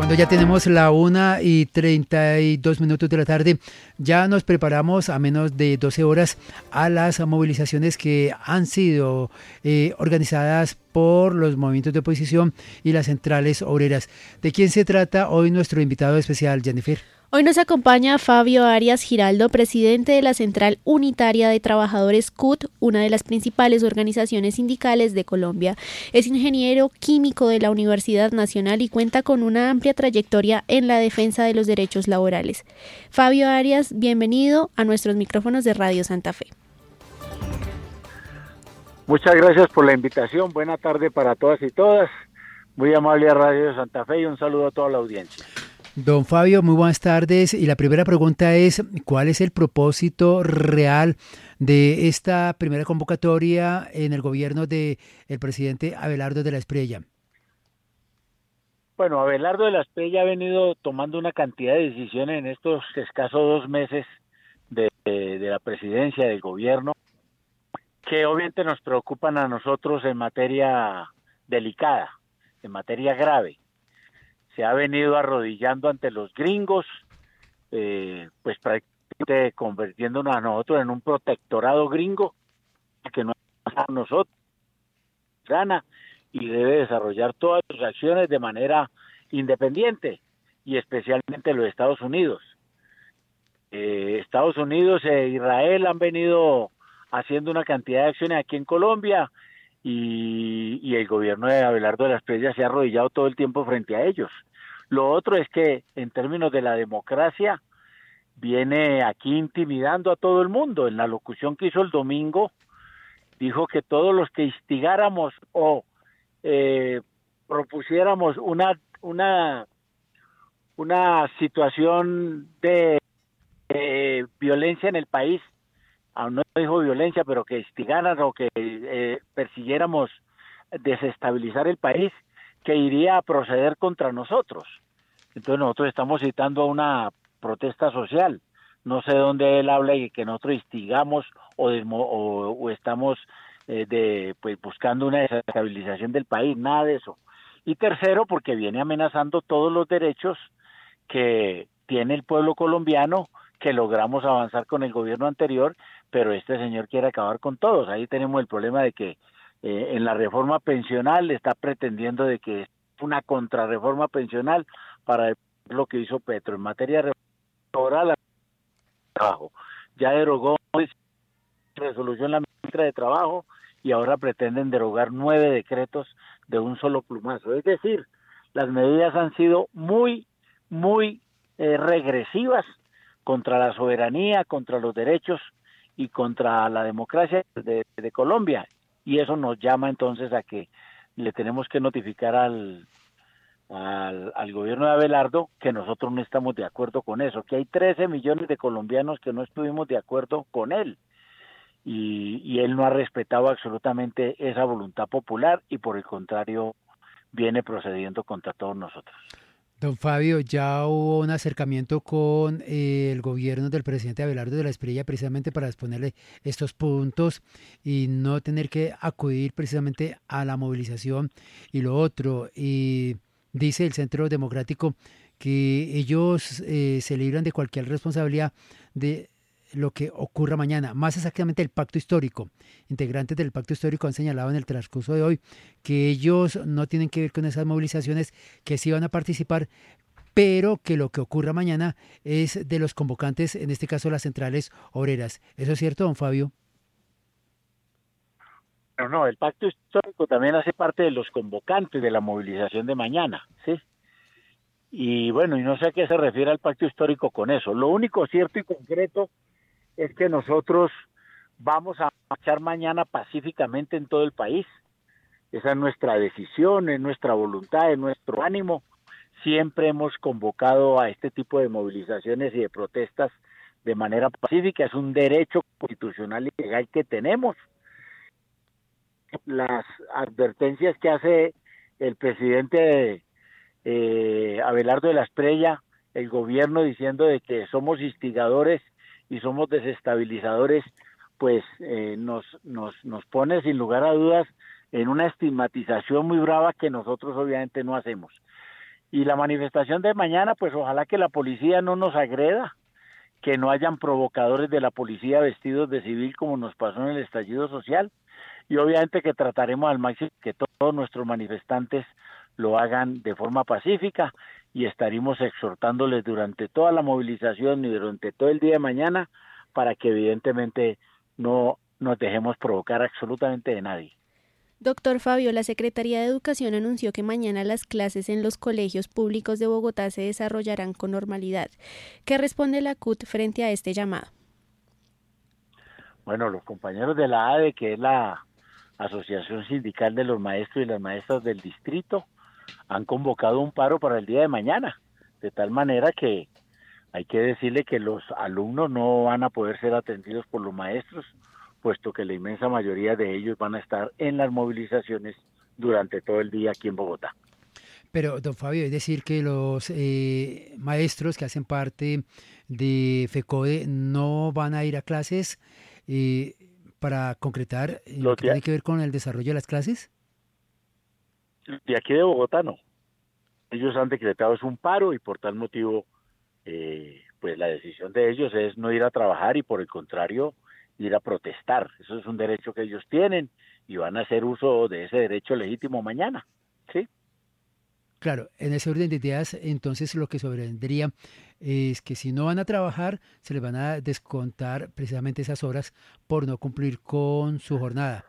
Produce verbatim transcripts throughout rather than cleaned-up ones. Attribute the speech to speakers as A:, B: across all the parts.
A: Cuando ya tenemos la una y treinta y dos minutos de la tarde, ya nos preparamos a menos de doce horas a las movilizaciones que han sido eh, organizadas por los movimientos de oposición y las centrales obreras. ¿De quién se trata hoy nuestro invitado especial, Jennifer?
B: Hoy nos acompaña Fabio Arias Giraldo, presidente de la Central Unitaria de Trabajadores C U T, una de las principales organizaciones sindicales de Colombia. Es ingeniero químico de la Universidad Nacional y cuenta con una amplia trayectoria en la defensa de los derechos laborales. Fabio Arias, bienvenido a nuestros micrófonos de Radio Santa Fe.
C: Muchas gracias por la invitación. Buena tarde para todas y todas. Muy amable a Radio Santa Fe y un saludo a toda la audiencia.
A: Don Fabio, muy buenas tardes. Y la primera pregunta es, ¿cuál es el propósito real de esta primera convocatoria en el gobierno del presidente Abelardo de la Espriella?
C: Bueno, Abelardo de la Espriella ha venido tomando una cantidad de decisiones en estos escasos dos meses de, de, de la presidencia del gobierno que obviamente nos preocupan a nosotros en materia delicada, en materia grave. Se ha venido arrodillando ante los gringos, eh, pues prácticamente convirtiéndonos a nosotros en un protectorado gringo, que no es a nosotros, gana, y debe desarrollar todas sus acciones de manera independiente, y especialmente los Estados Unidos. Eh, Estados Unidos e Israel han venido haciendo una cantidad de acciones aquí en Colombia, y, y el gobierno de Abelardo de la Espriella se ha arrodillado todo el tiempo frente a ellos. Lo otro es que en términos de la democracia viene aquí intimidando a todo el mundo. En la locución que hizo el domingo dijo que todos los que instigáramos o eh, propusiéramos una una una situación de eh, violencia en el país, aún no dijo violencia, pero que instigaran o que eh, persiguiéramos desestabilizar el país, que iría a proceder contra nosotros. Entonces nosotros estamos citando a una protesta social. No sé dónde él habla y que nosotros instigamos o, desmo, o, o estamos eh, de, pues, buscando una desestabilización del país, nada de eso. Y tercero, porque viene amenazando todos los derechos que tiene el pueblo colombiano, que logramos avanzar con el gobierno anterior, pero este señor quiere acabar con todos. Ahí tenemos el problema de que eh, en la reforma pensional está pretendiendo de que es una contrarreforma pensional para lo que hizo Petro en materia de laboral, trabajo. Ya derogó resolución la ministra de Trabajo y ahora pretenden derogar nueve decretos de un solo plumazo. Es decir, las medidas han sido muy, muy eh, regresivas contra la soberanía, contra los derechos y contra la democracia de, de Colombia. Y eso nos llama entonces a que le tenemos que notificar al, al, al gobierno de Abelardo que nosotros no estamos de acuerdo con eso, que hay trece millones de colombianos que no estuvimos de acuerdo con él. Y, y él no ha respetado absolutamente esa voluntad popular y por el contrario viene procediendo contra todos nosotros.
A: Don Fabio, ya hubo un acercamiento con eh, el gobierno del presidente Abelardo de la Espriella precisamente para exponerle estos puntos y no tener que acudir precisamente a la movilización. Y lo otro, y dice el Centro Democrático que ellos eh, se libran de cualquier responsabilidad de lo que ocurra mañana, más exactamente el pacto histórico. Integrantes del pacto histórico han señalado en el transcurso de hoy que ellos no tienen que ver con esas movilizaciones, que sí van a participar, pero que lo que ocurra mañana es de los convocantes, en este caso las centrales obreras. ¿Eso es cierto, don Fabio?
C: No, no, el pacto histórico también hace parte de los convocantes de la movilización de mañana, ¿sí? Y bueno, y no sé a qué se refiere al pacto histórico con eso. Lo único cierto y concreto es que nosotros vamos a marchar mañana pacíficamente en todo el país. Esa es nuestra decisión, es nuestra voluntad, es nuestro ánimo. Siempre hemos convocado a este tipo de movilizaciones y de protestas de manera pacífica. Es un derecho constitucional y legal que tenemos. Las advertencias que hace el presidente eh, Abelardo de la Espriella, el gobierno diciendo de que somos instigadores y somos desestabilizadores, pues eh, nos, nos, nos pone sin lugar a dudas en una estigmatización muy brava que nosotros obviamente no hacemos. Y la manifestación de mañana, pues ojalá que la policía no nos agreda, que no hayan provocadores de la policía vestidos de civil como nos pasó en el estallido social, y obviamente que trataremos al máximo que todos nuestros manifestantes lo hagan de forma pacífica, y estaremos exhortándoles durante toda la movilización y durante todo el día de mañana para que evidentemente no nos dejemos provocar absolutamente de nadie.
B: Doctor Fabio, la Secretaría de Educación anunció que mañana las clases en los colegios públicos de Bogotá se desarrollarán con normalidad. ¿Qué responde la C U T frente a este llamado?
C: Bueno, los compañeros de la A D E, que es la Asociación Sindical de los Maestros y las Maestras del Distrito, han convocado un paro para el día de mañana, de tal manera que hay que decirle que los alumnos no van a poder ser atendidos por los maestros, puesto que la inmensa mayoría de ellos van a estar en las movilizaciones durante todo el día aquí en Bogotá.
A: Pero, don Fabio, es decir que los eh, maestros que hacen parte de FECODE no van a ir a clases eh, para concretar eh, lo que tiene que ver con el desarrollo de las clases.
C: De aquí de Bogotá no. Ellos han decretado es un paro y por tal motivo, eh, pues la decisión de ellos es no ir a trabajar y por el contrario, ir a protestar. Eso es un derecho que ellos tienen y van a hacer uso de ese derecho legítimo mañana, ¿sí?
A: Claro, en ese orden de ideas, entonces lo que sobrevendría es que si no van a trabajar, se les van a descontar precisamente esas horas por no cumplir con su jornada.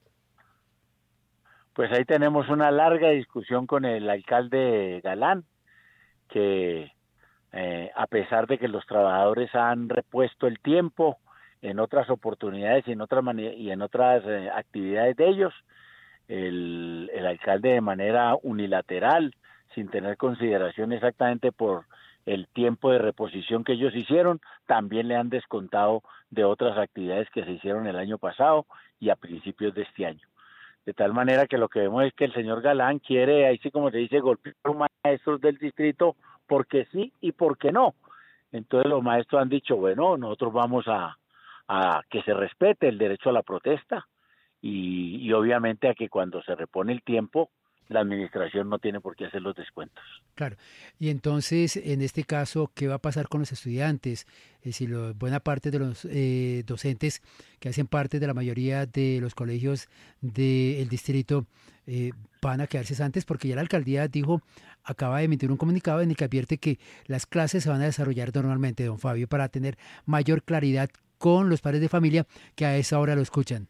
C: Pues ahí tenemos una larga discusión con el alcalde Galán, que eh, a pesar de que los trabajadores han repuesto el tiempo en otras oportunidades y en otras y en otras eh, actividades de ellos, el, el alcalde de manera unilateral, sin tener consideración exactamente por el tiempo de reposición que ellos hicieron, también le han descontado de otras actividades que se hicieron el año pasado y a principios de este año. De tal manera que lo que vemos es que el señor Galán quiere, ahí sí como se dice, golpear a los maestros del distrito porque sí y porque no. Entonces los maestros han dicho, bueno, nosotros vamos a, a que se respete el derecho a la protesta y, y obviamente a que cuando se repone el tiempo, la administración no tiene por qué hacer los descuentos.
A: Claro. Y entonces, en este caso, ¿qué va a pasar con los estudiantes? Es decir, lo, buena parte de los eh, docentes que hacen parte de la mayoría de los colegios del distrito eh, van a quedarse cesantes porque ya la alcaldía dijo, acaba de emitir un comunicado en el que advierte que las clases se van a desarrollar normalmente, don Fabio, para tener mayor claridad con los padres de familia que a esa hora lo escuchan.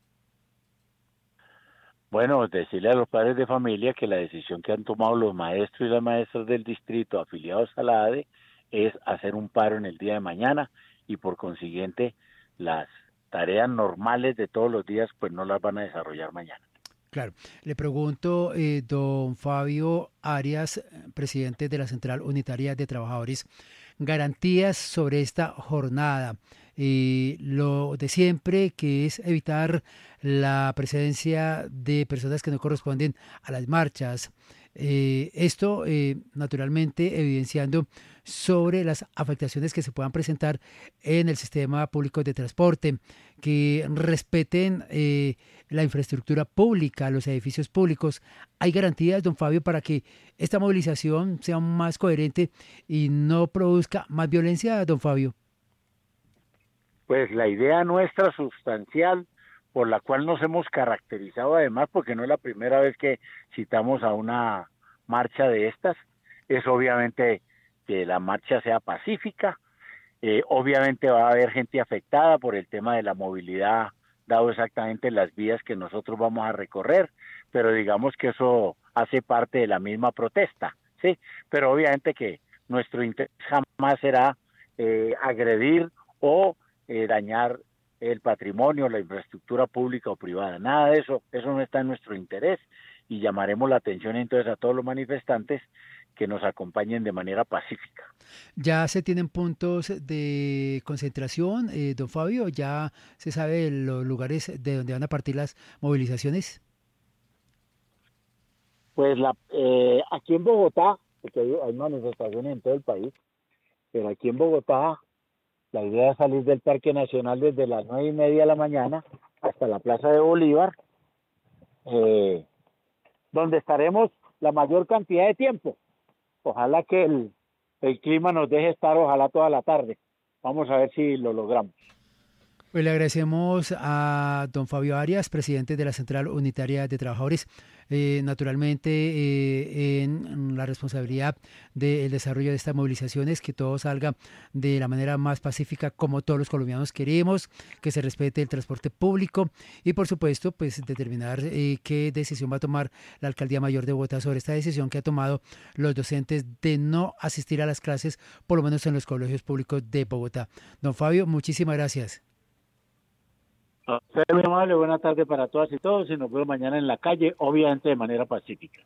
C: Bueno, decirle a los padres de familia que la decisión que han tomado los maestros y las maestras del distrito afiliados a la A D E es hacer un paro en el día de mañana y por consiguiente las tareas normales de todos los días pues no las van a desarrollar mañana.
A: Claro. Le pregunto, eh, don Fabio Arias, presidente de la Central Unitaria de Trabajadores, garantías sobre esta jornada. Eh, lo de siempre, que es evitar la presencia de personas que no corresponden a las marchas. Eh, esto, eh, naturalmente, evidenciando sobre las afectaciones que se puedan presentar en el sistema público de transporte, que respeten eh, la infraestructura pública, los edificios públicos. ¿Hay garantías, don Fabio, para que esta movilización sea más coherente y no produzca más violencia, don Fabio?
C: Pues la idea nuestra sustancial, por la cual nos hemos caracterizado además, porque no es la primera vez que citamos a una marcha de estas, es obviamente que la marcha sea pacífica, eh, obviamente va a haber gente afectada por el tema de la movilidad, dado exactamente las vías que nosotros vamos a recorrer, pero digamos que eso hace parte de la misma protesta, ¿sí? Pero obviamente que nuestro interés jamás será eh, agredir o eh, dañar el patrimonio, la infraestructura pública o privada, nada de eso, eso no está en nuestro interés y llamaremos la atención entonces a todos los manifestantes que nos acompañen de manera pacífica.
A: ¿Ya se tienen puntos de concentración, eh, don Fabio? ¿Ya se sabe los lugares de donde van a partir las movilizaciones?
C: Pues la, eh, aquí en Bogotá, porque hay, hay manifestaciones en todo el país, pero aquí en Bogotá la idea es salir del Parque Nacional desde las nueve y media de la mañana hasta la Plaza de Bolívar, eh, donde estaremos la mayor cantidad de tiempo, Ojalá que el, el clima nos deje estar, ojalá toda la tarde. Vamos a ver si lo logramos.
A: Pues le agradecemos a don Fabio Arias, presidente de la Central Unitaria de Trabajadores, eh, naturalmente eh, en la responsabilidad del desarrollo de estas movilizaciones, que todo salga de la manera más pacífica como todos los colombianos queremos, que se respete el transporte público y por supuesto pues determinar eh, qué decisión va a tomar la Alcaldía Mayor de Bogotá sobre esta decisión que ha tomado los docentes de no asistir a las clases, por lo menos en los colegios públicos de Bogotá. Don Fabio, muchísimas gracias.
C: Usted muy amable, buena tarde para todas y todos y nos vemos mañana en la calle, obviamente de manera pacífica.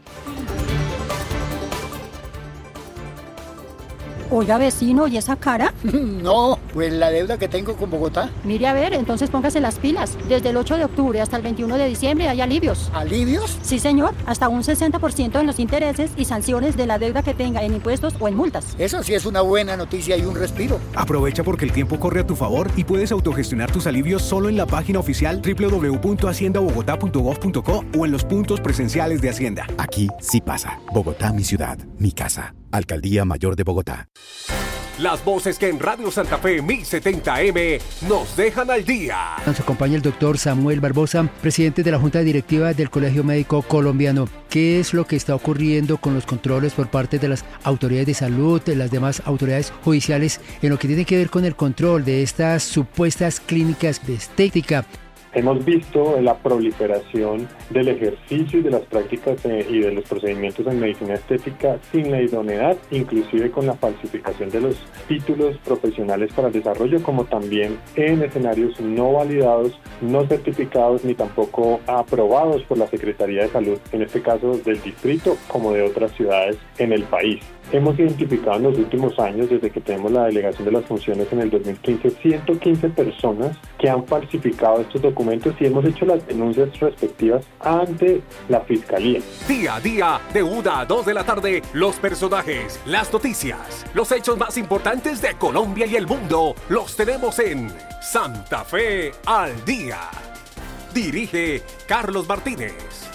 D: Oiga, vecino, ¿y esa cara?
E: No, pues la deuda que tengo con Bogotá.
D: Mire a ver, entonces póngase las pilas. Desde el ocho de octubre hasta el veintiuno de diciembre hay alivios.
E: ¿Alivios?
D: Sí, señor. Hasta un sesenta por ciento en los intereses y sanciones de la deuda que tenga en impuestos o en multas.
E: Eso sí es una buena noticia y un respiro.
F: Aprovecha porque el tiempo corre a tu favor y puedes autogestionar tus alivios solo en la página oficial doble u doble u doble u punto hacienda bogotá punto gov punto co o en los puntos presenciales de Hacienda.
G: Aquí sí pasa. Bogotá, mi ciudad, mi casa. Alcaldía Mayor de Bogotá.
H: Las voces que en Radio Santa Fe mil setenta M nos dejan al día.
A: Nos acompaña el doctor Samuel Barbosa, presidente de la Junta Directiva del Colegio Médico Colombiano. ¿Qué es lo que está ocurriendo con los controles por parte de las autoridades de salud, de las demás autoridades judiciales, en lo que tiene que ver con el control de estas supuestas clínicas de estética?
I: Hemos visto la proliferación del ejercicio y de las prácticas eh, y de los procedimientos en medicina estética sin la idoneidad, inclusive con la falsificación de los títulos profesionales para el desarrollo, como también en escenarios no validados, no certificados ni tampoco aprobados por la Secretaría de Salud, en este caso del distrito como de otras ciudades en el país. Hemos identificado en los últimos años, desde que tenemos la delegación de las funciones en el dos mil quince, ciento quince personas que han falsificado estos documentos y hemos hecho las denuncias respectivas ante la Fiscalía.
H: Día a día, de una a dos de la tarde, los personajes, las noticias, los hechos más importantes de Colombia y el mundo, los tenemos en Santa Fe al Día. Dirige Carlos Martínez.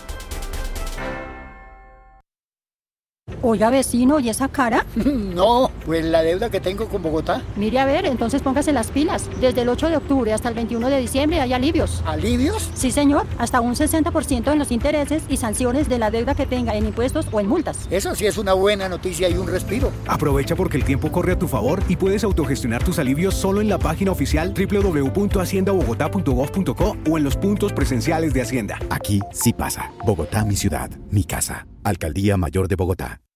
D: Oiga, vecino, ¿y esa cara?
E: No, pues la deuda que tengo con Bogotá.
D: Mire a ver, entonces póngase las pilas. Desde el ocho de octubre hasta el veintiuno de diciembre hay alivios.
E: ¿Alivios?
D: Sí, señor. Hasta un sesenta por ciento en los intereses y sanciones de la deuda que tenga en impuestos o en multas.
E: Eso sí es una buena noticia y un respiro.
F: Aprovecha porque el tiempo corre a tu favor y puedes autogestionar tus alivios solo en la página oficial doble u doble u doble u punto hacienda bogotá punto gov punto co o en los puntos presenciales de Hacienda.
G: Aquí sí pasa. Bogotá, mi ciudad, mi casa. Alcaldía Mayor de Bogotá.